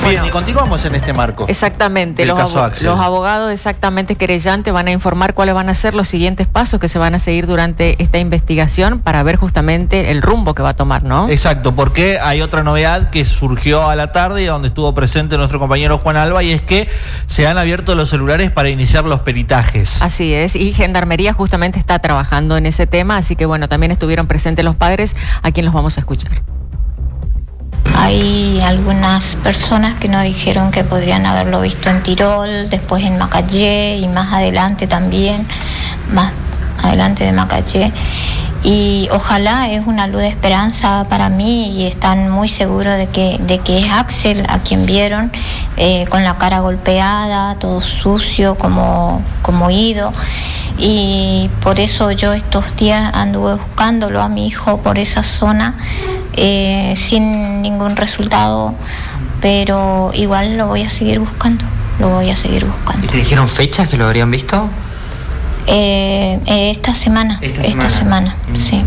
Bien, bueno, y continuamos en este marco. Exactamente, los abogados exactamente querellantes van a informar cuáles van a ser los siguientes pasos que se van a seguir durante esta investigación para ver justamente el rumbo que va a tomar, ¿no? Exacto, porque hay otra novedad que surgió a la tarde y donde estuvo presente nuestro compañero Juan Alba, y es que se han abierto los celulares para iniciar los peritajes. Así es, y Gendarmería justamente está trabajando en ese tema, así que bueno, también estuvieron presentes los padres, a quien los vamos a escuchar. Hay algunas personas que nos dijeron que podrían haberlo visto en Tirol, después en Macayé y más adelante también, más adelante de Macayé. Y ojalá, es una luz de esperanza para mí, y están muy seguros de que es Axel a quien vieron, con la cara golpeada, todo sucio, como ido. Y por eso yo estos días anduve buscándolo a mi hijo por esa zona, sin ningún resultado, pero igual lo voy a seguir buscando, ¿Y te dijeron fechas que lo habrían visto? Esta semana. Sí.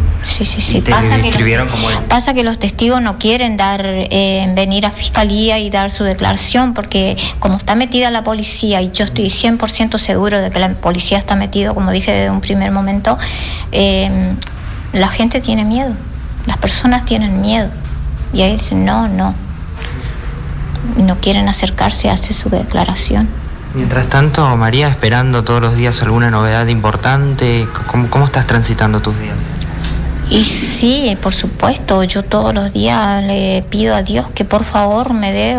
Pasa que los testigos no quieren venir a fiscalía y dar su declaración, porque como está metida la policía, y yo estoy 100% seguro de que la policía está metida, como dije desde un primer momento, la gente tiene miedo, las personas tienen miedo, y ahí dicen no quieren acercarse a hacer su declaración. Mientras tanto, María, esperando todos los días alguna novedad importante, ¿cómo estás transitando tus días? Y sí, por supuesto, yo todos los días le pido a Dios que por favor me dé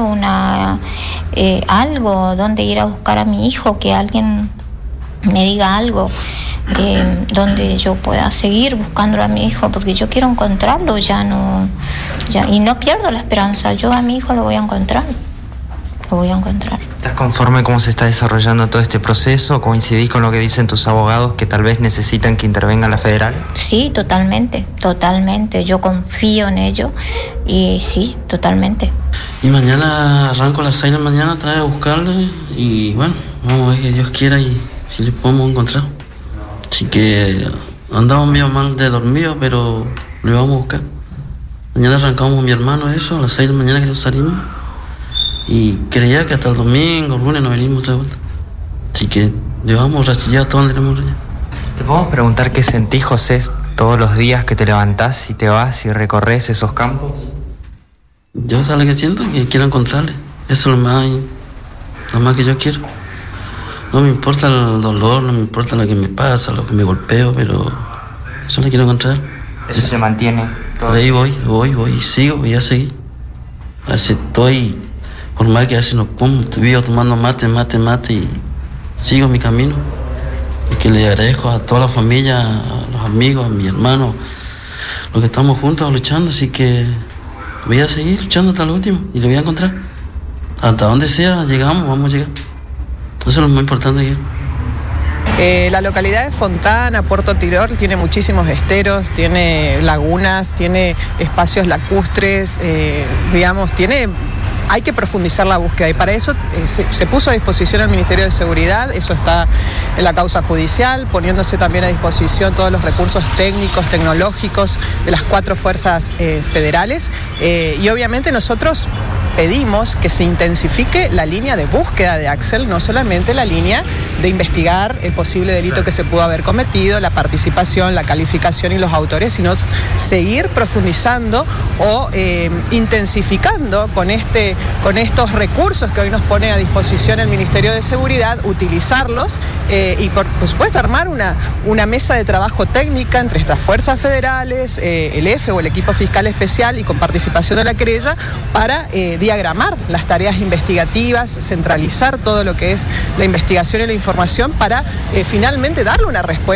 algo donde ir a buscar a mi hijo, que alguien me diga algo, donde yo pueda seguir buscándolo a mi hijo, porque yo quiero encontrarlo, y no pierdo la esperanza, yo a mi hijo lo voy a encontrar. ¿Estás conforme cómo se está desarrollando todo este proceso? ¿Coincidís con lo que dicen tus abogados, que tal vez necesitan que intervenga la federal? Sí, totalmente. Yo confío en ello, y sí, totalmente. Y mañana arranco a las 6 de la mañana, trae a buscarle, y bueno, vamos a ver que Dios quiera y si le podemos encontrar. Así que andamos medio mal de dormido, pero le vamos a buscar. Mañana arrancamos mi hermano a las 6 de la mañana que nos salimos. Y creía que hasta el domingo, el lunes nos venimos otra vuelta. Así que llevamos rachillado todo donde tenemos allá. ¿Te podemos preguntar qué sentís, José, todos los días que te levantás y te vas y recorres esos campos? Yo, ¿sabes lo que siento? Que quiero encontrarle. Eso es lo más que yo quiero. No me importa el dolor, no me importa lo que me pasa, lo que me golpeo, pero yo le quiero encontrar. Eso te mantiene todo. Ahí voy y sigo, voy a seguir. Así estoy. Por más que a veces no como, te vivo tomando mate y sigo mi camino. Y que le agradezco a toda la familia, a los amigos, a mi hermano, los que estamos juntos luchando, así que voy a seguir luchando hasta lo último y lo voy a encontrar. Hasta donde sea, vamos a llegar. Eso es lo más importante aquí. La localidad de Fontana, Puerto Tirol, tiene muchísimos esteros, tiene lagunas, tiene espacios lacustres, hay que profundizar la búsqueda, y para eso se puso a disposición el Ministerio de Seguridad, eso está en la causa judicial, poniéndose también a disposición todos los recursos técnicos, tecnológicos de las 4 fuerzas federales, y obviamente nosotros pedimos que se intensifique la línea de búsqueda de Axel, no solamente la línea de investigar el posible delito que se pudo haber cometido, la participación, la calificación y los autores, sino seguir profundizando o intensificando con estos recursos que hoy nos pone a disposición el Ministerio de Seguridad, utilizarlos y por supuesto armar una mesa de trabajo técnica entre estas fuerzas federales, el EFE o el equipo fiscal especial, y con participación de la querella, para diagramar las tareas investigativas, centralizar todo lo que es la investigación y la información para finalmente darle una respuesta